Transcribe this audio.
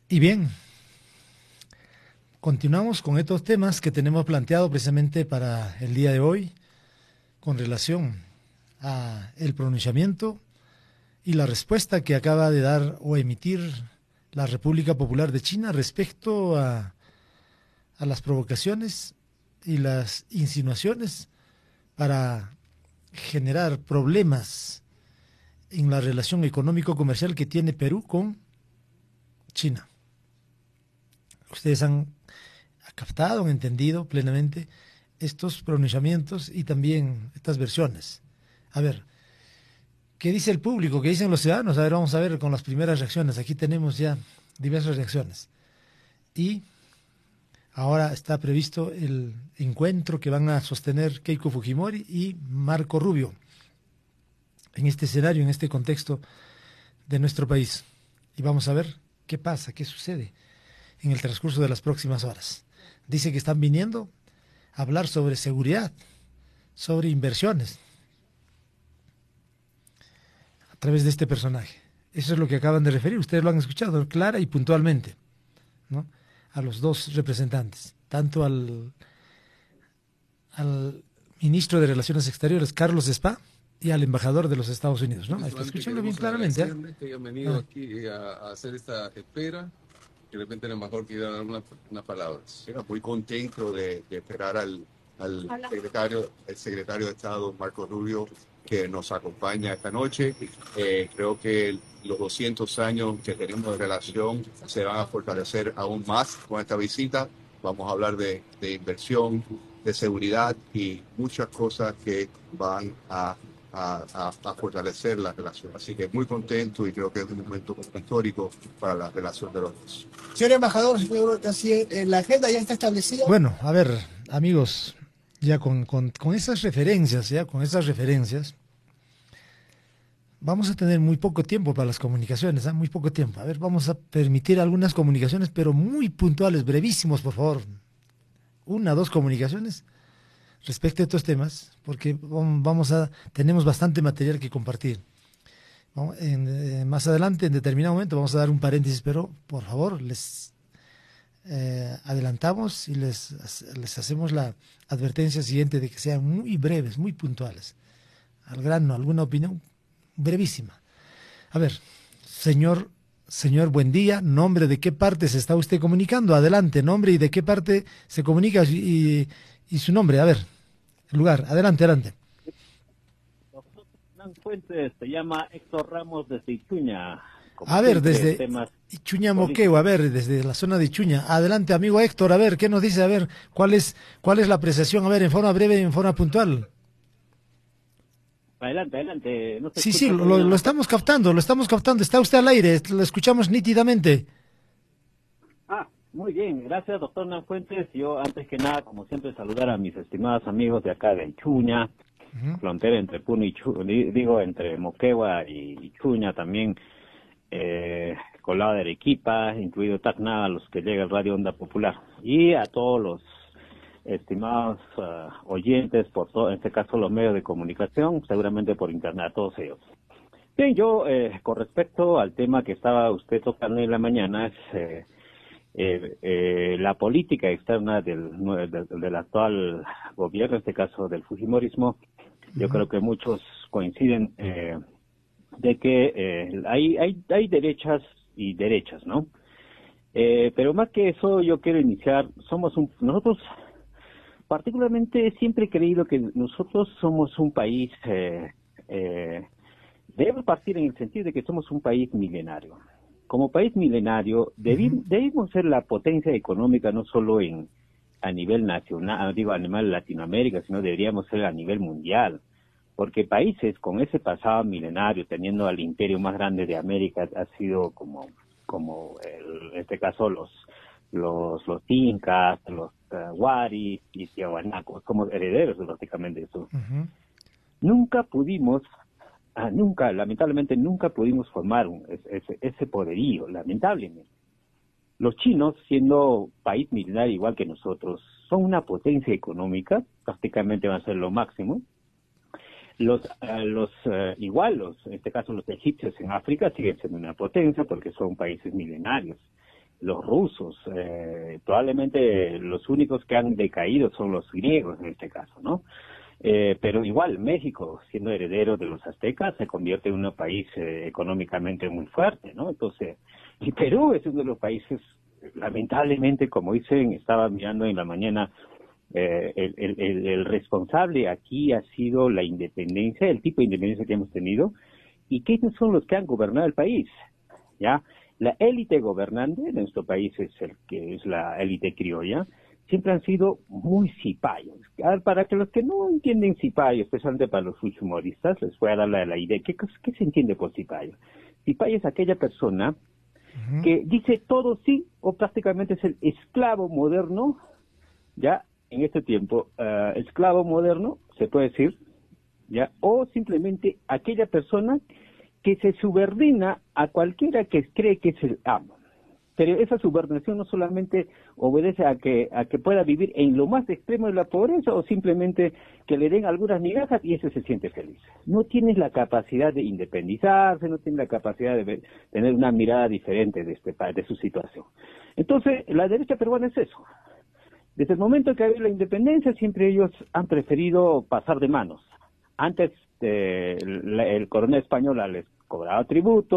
Y bien, continuamos con estos temas que tenemos planteado precisamente para el día de hoy con relación a el pronunciamiento y la respuesta que acaba de dar o emitir la República Popular de China respecto a las provocaciones y las insinuaciones para generar problemas en la relación económico-comercial que tiene Perú con China. Ustedes han captado, han entendido plenamente estos pronunciamientos y también estas versiones. A ver, ¿qué dice el público? ¿Qué dicen los ciudadanos? A ver, vamos a ver con las primeras reacciones. Aquí tenemos ya diversas reacciones. Y ahora está previsto el encuentro que van a sostener Keiko Fujimori y Marco Rubio en este escenario, en este contexto de nuestro país. Y vamos a ver qué pasa, qué sucede en el transcurso de las próximas horas. Dice que están viniendo a hablar sobre seguridad, sobre inversiones, a través de este personaje. Eso es lo que acaban de referir, ustedes lo han escuchado clara y puntualmente, ¿no? A los dos representantes, tanto al ministro de Relaciones Exteriores, Carlos Spa, y al embajador de los Estados Unidos, ¿no? Escúchenlo bien claramente, ¿eh? Que hayan venido aquí a hacer esta espera. De repente el embajador quiere dar unas palabras. Era muy contento de esperar al secretario de Estado, Marco Rubio, que nos acompaña esta noche. Creo que los 200 años que tenemos de relación se van a fortalecer aún más con esta visita. Vamos a hablar de inversión, de seguridad y muchas cosas que van a fortalecer la relación. Así que muy contento y creo que es un momento histórico para la relación de los dos. Señor embajador, señor canciller, ¿la agenda ya está establecida? Bueno, a ver, amigos, ya con esas referencias, vamos a tener muy poco tiempo para las comunicaciones, ¿eh? Muy poco tiempo. A ver, vamos a permitir algunas comunicaciones, pero muy puntuales, brevísimos, por favor. Una, dos comunicaciones respecto a estos temas, porque tenemos bastante material que compartir. Más adelante, en determinado momento, vamos a dar un paréntesis, pero por favor, les adelantamos y les hacemos la advertencia siguiente de que sean muy breves, muy puntuales, al grano, alguna opinión brevísima. A ver, señor, buen día, nombre de qué parte se está usted comunicando, adelante, nombre y de qué parte se comunica y su nombre, a ver, el lugar, adelante. Fuentes, se llama Héctor Ramos desde Ichuña. A ver, desde Ichuña Moquegua, a ver, desde la zona de Ichuña. Adelante, amigo Héctor, a ver, ¿qué nos dice? A ver, ¿cuál es la apreciación? A ver, en forma breve y en forma puntual. Adelante. No sí, lo estamos captando, está usted al aire, lo escuchamos nítidamente. Muy bien, gracias, doctor Fuentes. Yo, antes que nada, como siempre, saludar a mis estimados amigos de acá de Ichuña, frontera entre Puno y entre Moquegua y Ichuña, también Colado de Arequipa, incluido Tacna, a los que llega el Radio Onda Popular, y a todos los estimados oyentes, en este caso los medios de comunicación, seguramente por internet, a todos ellos. Bien, yo, con respecto al tema que estaba usted tocando en la mañana, la política externa del actual gobierno, en este caso del fujimorismo. Yo creo que muchos coinciden de que hay derechas y derechas, ¿no? Pero más que eso, yo quiero iniciar, nosotros particularmente siempre he creído que nosotros somos un país, debemos partir en el sentido de que somos un país milenario. Como país milenario, debemos ser la potencia económica no solo a nivel nacional, a nivel Latinoamérica, sino deberíamos ser a nivel mundial. Porque países con ese pasado milenario, teniendo al imperio más grande de América, ha sido en este caso los incas, los huaris y tiahuanacos, como herederos básicamente de eso. Lamentablemente nunca pudimos formar ese poderío, lamentablemente. Los chinos, siendo país milenario igual que nosotros, son una potencia económica, prácticamente van a ser lo máximo. En este caso los egipcios en África siguen siendo una potencia porque son países milenarios. los rusos, probablemente los únicos que han decaído son los griegos en este caso, ¿no? Pero igual México, siendo heredero de los aztecas, se convierte en un país económicamente muy fuerte, ¿no? Entonces, y Perú es uno de los países, lamentablemente, como dicen, estaba mirando en la mañana, el responsable aquí ha sido la independencia, el tipo de independencia que hemos tenido, y quiénes son los que han gobernado el país, ¿ya? La élite gobernante de nuestro país es el que es la élite criolla, siempre han sido muy cipayos. Para que los que no entienden cipayo, especialmente para los humoristas, les voy a dar la idea. ¿Qué se entiende por cipayo? Cipayo es aquella persona que dice todo sí, o prácticamente es el esclavo moderno, ya en este tiempo, esclavo moderno, se puede decir, ya, o simplemente aquella persona que se subordina a cualquiera que cree que es el amo. Pero esa subordinación no solamente obedece a que pueda vivir en lo más extremo de la pobreza o simplemente que le den algunas migajas y ese se siente feliz. No tienes la capacidad de independizarse, no tienes la capacidad de tener una mirada diferente de su situación. Entonces, la derecha peruana es eso. Desde el momento que ha habido la independencia, siempre ellos han preferido pasar de manos. Antes, el coronel español les cobraba tributo,